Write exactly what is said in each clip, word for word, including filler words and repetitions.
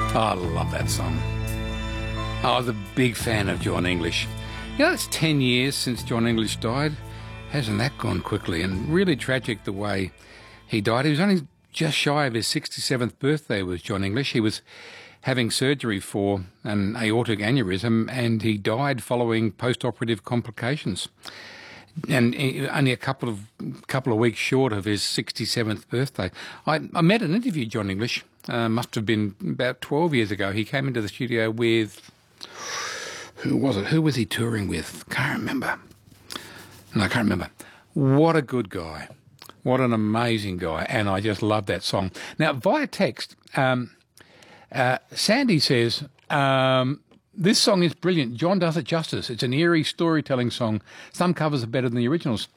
Oh, I love that song. I was a big fan of John English. You know, it's ten years since John English died. Hasn't that gone quickly? And really tragic the way he died. He was only just shy of his sixty-seventh birthday, was John English. He was having surgery for an aortic aneurysm and he died following post-operative complications. And he, only a couple of couple of weeks short of his sixty-seventh birthday. I, I met and interviewed John English, uh, must have been about twelve years ago. He came into the studio with, who was it? Who was he touring with? Can't remember. No, I can't remember. What a good guy. What an amazing guy. And I just love that song. Now, via text, um, uh, Sandy says, um, this song is brilliant. John does it justice. It's an eerie storytelling song. Some covers are better than the originals.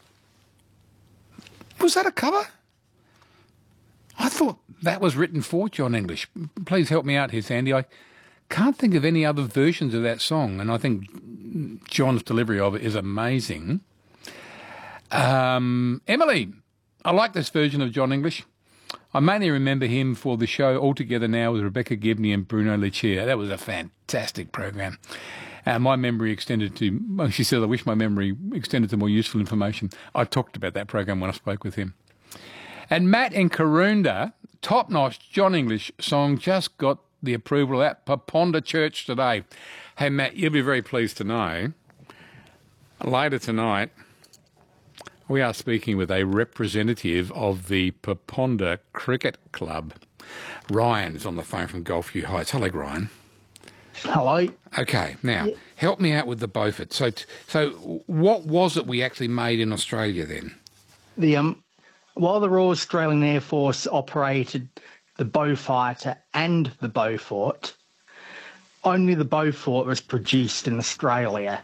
Was that a cover? I thought that was written for John English. Please help me out here, Sandy. I can't think of any other versions of that song, and I think John's delivery of it is amazing. Um, Emily, I like this version of John English. I mainly remember him for the show All Together Now with Rebecca Gibney and Bruno Lucia. That was a fantastic program. Uh, my memory extended to, well, she said, I wish my memory extended to more useful information. I talked about that program when I spoke with him. And Matt in Karoonda, top-notch John English song, just got the approval at Paponda Church today. Hey, Matt, you'll be very pleased to know, later tonight, we are speaking with a representative of the Paponda Cricket Club. Ryan is on the phone from Gulfview Heights. Hello, Ryan. Hello. Okay, now, yeah. help me out with the Beaufort. So, so what was it we actually made in Australia then? The um, while the Royal Australian Air Force operated the Beaufighter and the Beaufort, only the Beaufort was produced in Australia.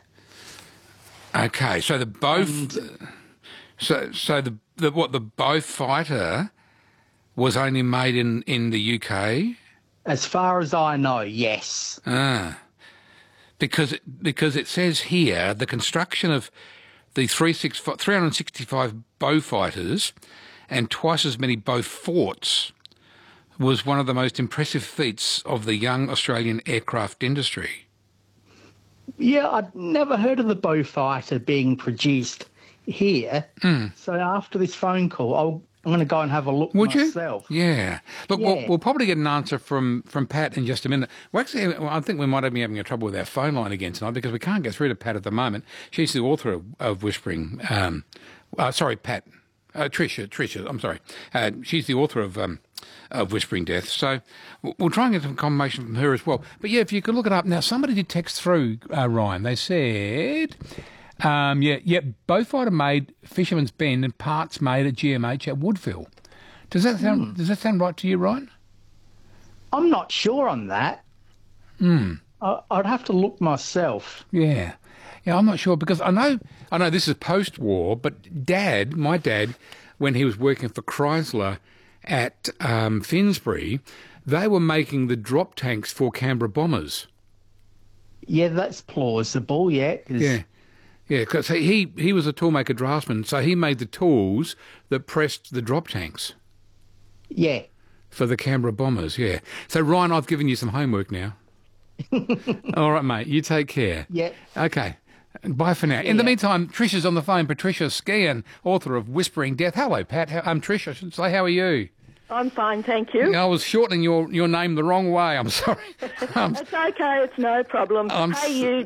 Okay, so the Beauf... And, So, so the, the what the Beaufighter was only made in, in the U K? As far as I know, yes. Ah, because it, because it says here the construction of the three hundred sixty-five Beaufighters and twice as many Beauforts was one of the most impressive feats of the young Australian aircraft industry. Yeah, I'd never heard of the Beaufighter being produced here. Mm. So after this phone call, I'll, I'm going to go and have a look Would myself. You? Yeah. Look, yeah. We'll, we'll probably get an answer from, from Pat in just a minute. Well, actually, I think we might be having trouble with our phone line again tonight because we can't get through to Pat at the moment. She's the author of, of Whispering. Um, uh, sorry, Pat. Uh, Tricia. Tricia. I'm sorry. Uh, she's the author of um, of Whispering Death. So we'll try and get some confirmation from her as well. But yeah, if you could look it up now. Somebody did text through, uh, Ryan. They said. Um, yeah, yeah, Beaufighter made Fisherman's Bend and parts made at G M H at Woodville. Does that sound mm. Does that sound right to you, Ryan? I'm not sure on that. Hmm. I, I'd have to look myself. Yeah, yeah, I'm not sure because I know I know this is post-war, but Dad, my dad, when he was working for Chrysler at um, Finsbury, they were making the drop tanks for Canberra bombers. Yeah, that's plausible. Yeah. Yeah. Yeah, because he, he was a toolmaker draftsman, so he made the tools that pressed the drop tanks. Yeah. For the Canberra bombers, yeah. So, Ryan, I've given you some homework now. All right, mate, you take care. Yeah. Okay, bye for now. In yeah. the meantime, Tricia's on the phone, Patricia Skian, author of Whispering Death. Hello, Pat. I'm Tricia. I should say, how are you? I'm fine, thank you. I was shortening your, your name the wrong way. I'm sorry. I'm, it's okay. It's no problem. I'm hey, you